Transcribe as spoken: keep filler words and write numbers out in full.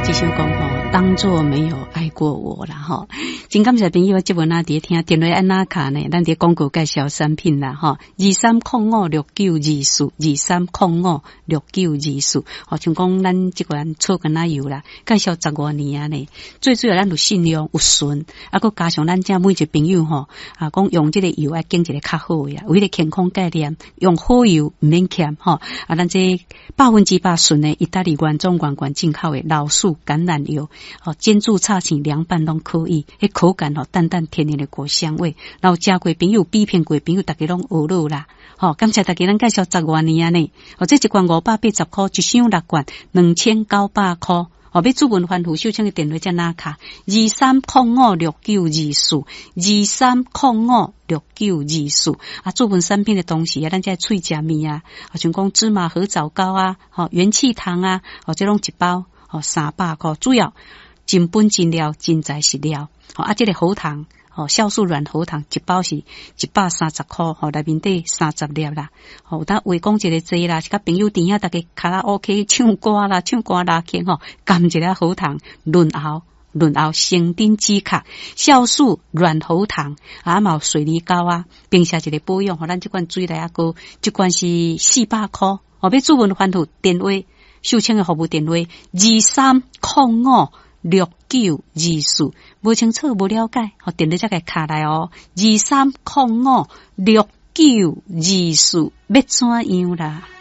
这首歌吼，当作没有爱过我啦吼。真感谢朋友这文啊，伫听电话安那卡呢？咱伫广告介绍产品啦吼，二三零五六九二四，二三零五六九二四。好像讲咱这款草根仔油啦，介绍十多年啊呢。最主要咱有信用有顺，啊，佮加上咱遮每一个朋友吼啊，讲用这个油啊，拣一个较好呀，为了健康概念，用好油唔免欠吼。啊，咱这百分之百顺的意大利原装原罐进口的老树橄榄油，哦，煎煮炒青凉拌拢可以，迄口感吼淡淡甜甜的果香味，然后食过朋友比片过朋友，大家拢学落啦。好、哦，感谢大家咱介绍十多年啊呢，哦，这一罐五百八十块，一箱六罐两千九百块。哦，要主文番副秀清的电话在哪卡？二三零五六九二四，二三零五六九二四。啊，主文产品的东西啊，咱在脆食面啊，啊，像讲芝麻合枣糕啊，哦，元气糖啊，哦，这种一包哦三百块，主要真本真料真材实料。哦，啊，这个喉糖。哦，酵素软喉糖一包是一百三十块，吼，内面底三十粒啦。吼，当话讲一个济啦，是甲朋友店啊，大家卡拉 OK 唱歌啦，唱歌拉琴吼，含一个喉糖润喉，润喉生丁止咳，酵素软喉糖，啊嘛有水梨膏啊，并且一个保养，吼，咱这款水来啊个，这款是四百块。哦，要主文番图电话，秀清的服务电话二三零五。六九二四，无清楚无了解，互电话才个卡来哦。二三零五六九二四，要怎样啦？